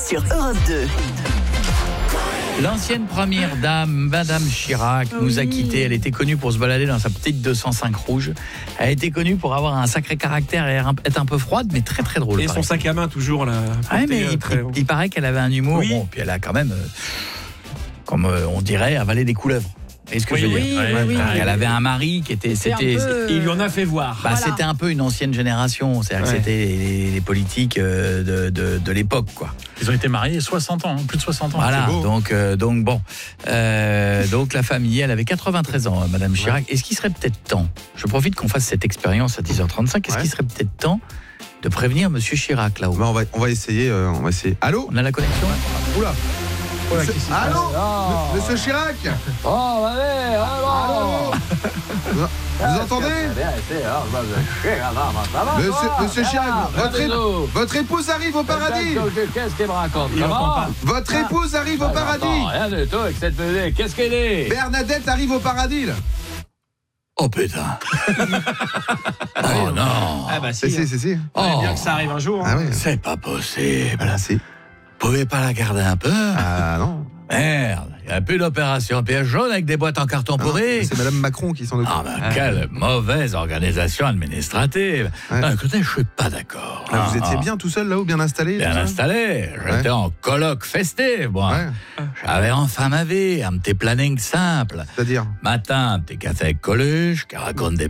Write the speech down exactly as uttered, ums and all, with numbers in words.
sur Europe deux. L'ancienne première dame, Madame Chirac, oui. nous a quittés. Elle était connue pour se balader dans sa petite deux cent cinq rouge. Elle était connue pour avoir un sacré caractère et être un peu froide, mais très très drôle. Et pareil. son sac à main toujours là. Ouais, mais il, très... il, il paraît qu'elle avait un humour. Oui. Bon, puis elle a quand même, euh, comme euh, on dirait, avalé des couleuvres. Est-ce que oui, je veux oui, dire oui, oui, Elle oui. avait un mari qui était, c'était, peu... il lui en a fait voir. Bah, voilà. C'était un peu une ancienne génération, c'est-à-dire ouais. que c'était les, les politiques de, de, de l'époque, quoi. Ils ont été mariés soixante ans, plus de soixante ans. Voilà, donc, euh, donc bon, euh, donc la famille, elle avait quatre-vingt-treize ans, Madame Chirac. Ouais. Est-ce qu'il serait peut-être temps, je profite qu'on fasse cette expérience à dix heures trente-cinq, est-ce ouais. qu'il serait peut-être temps de prévenir Monsieur Chirac là-haut? bah, on va, on va essayer, euh, on va essayer. Allô? On a la connexion? Oula. Monsieur... Allô, oh. Monsieur Chirac. Oh, allez, allô. Vous, vous entendez? Monsieur, Monsieur Chirac, votre, é... votre épouse arrive au paradis. Qu'est-ce qu'il me raconte? Votre épouse arrive au paradis. Rien du tout avec cette musique. Qu'est-ce qu'elle est? Bernadette arrive au paradis, là. Oh putain. Oh non. Ah bah si. Si, si, si. Oh. Bien que ça arrive un jour. Hein. Ah, oui. C'est pas possible. Voilà, si. Vous pouvez pas la garder un peu? Ah non. Merde, il n'y a plus d'opération piège jaune avec des boîtes en carton pourri. C'est Madame Macron qui s'en occupe. Ah ben ah. Quelle mauvaise organisation administrative. Ouais. Non, écoutez, je suis pas d'accord. Ah, vous ah, étiez ah. bien tout seul là-haut, bien installé? Bien installé. J'étais ouais. en colloque festif, moi. Ouais. J'avais enfin ma vie, un petit planning simple. C'est-à-dire? Matin, un petit café avec Coluche qui raconte des